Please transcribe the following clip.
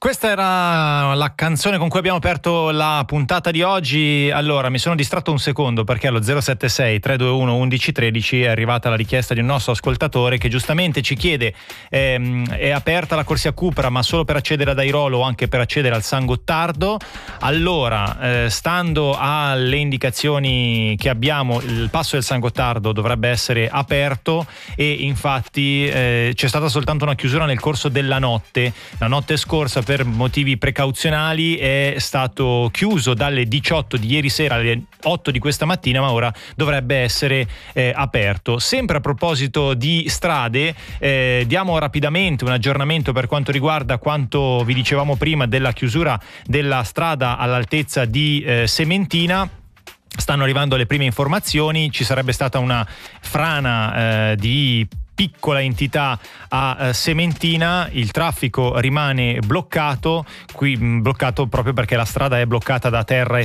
Questa era la canzone con cui abbiamo aperto la puntata di oggi. Allora, mi sono distratto un secondo perché allo 076 321 1113 è arrivata la richiesta di un nostro ascoltatore che giustamente ci chiede: è aperta la corsia Cupra ma solo per accedere ad Airolo o anche per accedere al San Gottardo? Allora, stando alle indicazioni che abbiamo, il passo del San Gottardo dovrebbe essere aperto e infatti c'è stata soltanto una chiusura nel corso della notte. La notte scorsa, per motivi precauzionali, è stato chiuso dalle 18 di ieri sera alle 8 di questa mattina, ma ora dovrebbe essere aperto. Sempre a proposito di strade, diamo rapidamente un aggiornamento per quanto riguarda quanto vi dicevamo prima della chiusura della strada all'altezza di Sementina. Stanno arrivando le prime informazioni, ci sarebbe stata una frana di piccola entità a Sementina, il traffico rimane bloccato proprio perché la strada è bloccata da terra e